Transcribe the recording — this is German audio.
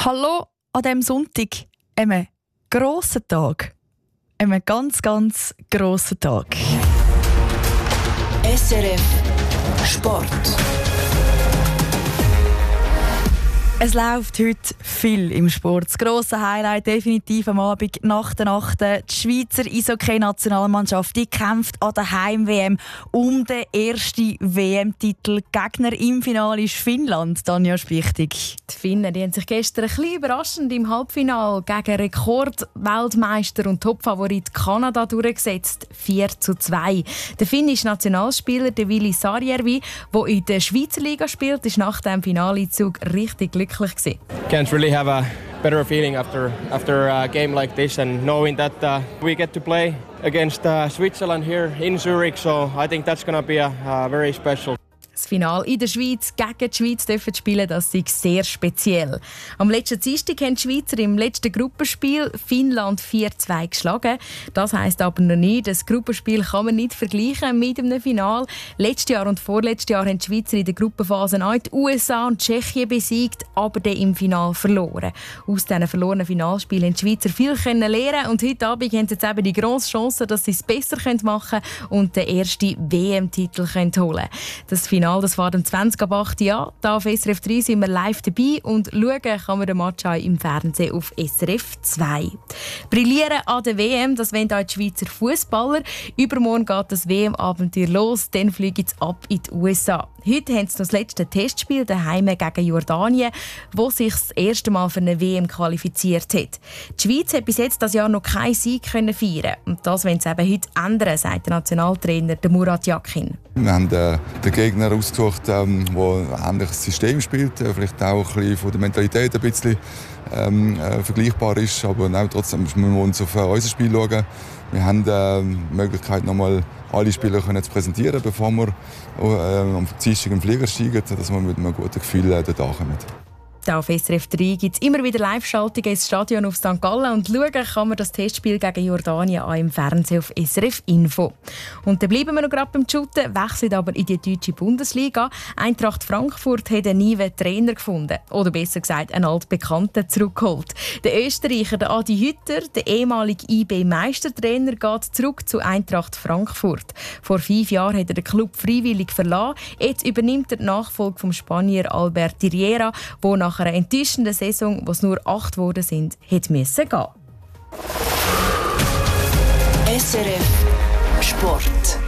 Hallo an diesem Sonntag, einem grossen Tag. Einem ganz, ganz grossen Tag. SRF Sport. Es läuft heute viel im Sport. Das grosse Highlight definitiv am Abend nach der Nacht. Die Schweizer Eishockey-Nationalmannschaft kämpft an der Heim-WM um den ersten WM-Titel. Gegner im Finale ist Finnland. Tanja Spichtig. Die Finnen haben sich gestern ein bisschen überraschend im Halbfinale gegen Rekordweltmeister und Topfavorit Kanada durchgesetzt. 4:2. Der finnische Nationalspieler Willi Sarjärvi, der in der Schweizer Liga spielt, ist nach dem Finaleinzug richtig glücklich gewesen. Can't really have a better feeling after a game like this, and knowing that we get to play against Switzerland here in Zurich. So I think that's going to be a very special. Das Finale in der Schweiz gegen die Schweiz dürfen spielen, das ist sehr speziell. Am letzten Dienstag haben die Schweizer im letzten Gruppenspiel Finnland 4:2 geschlagen. Das heisst aber noch nicht, das Gruppenspiel kann man nicht vergleichen mit einem Finale. Letztes Jahr und vorletztes Jahr haben die Schweizer in der Gruppenphase auch die USA und Tschechien besiegt, aber dann im Finale verloren. Aus diesen verlorenen Finalspielen haben die Schweizer viel lernen und heute Abend haben sie jetzt eben die grosse Chance, dass sie es besser machen können und den ersten WM-Titel holen können. Das Finale, das war am 20:08 an. Hier auf SRF 3 sind wir live dabei und schauen kann man den Match auch im Fernsehen auf SRF 2. Brillieren an der WM, das wollen auch die Schweizer Fußballer. Übermorgen geht das WM-Abenteuer los, dann fliegen sie ab in die USA. Heute haben sie noch das letzte Testspiel daheim gegen Jordanien, wo sich das erste Mal für eine WM qualifiziert hat. Die Schweiz hat bis jetzt das Jahr noch keinen Sieg feiern. Und das wollen sie eben heute ändern, sagt der Nationaltrainer Murat Yakin. Wir haben den Gegner ausgesucht, der ein ähnliches System spielt, vielleicht auch ein bisschen von der Mentalität ein bisschen vergleichbar ist, aber trotzdem müssen wir uns auf unser Spiel schauen. Wir haben die Möglichkeit, nochmal alle Spieler zu präsentieren, bevor wir am Dienstag im Flieger steigen, dass wir mit einem guten Gefühl dort ankommen. Auf SRF 3 gibt es immer wieder Live-Schaltungen ins Stadion auf St. Gallen und schauen kann man das Testspiel gegen Jordanien auch im Fernsehen auf SRF Info. Und dann bleiben wir noch gerade beim Shooten, wechseln aber in die deutsche Bundesliga. Eintracht Frankfurt hat einen neuen Trainer gefunden. Oder besser gesagt, einen altbekannten zurückgeholt. Der Österreicher, der Adi Hütter, der ehemalige IB-Meistertrainer, geht zurück zu Eintracht Frankfurt. Vor 5 Jahren hat er den Club freiwillig verlassen. Jetzt übernimmt er die Nachfolge vom Spanier Albert Riera, der nach einer enttäuschenden Saison, wo es nur 8 geworden sind, hätte müssen gehen. SRF Sport.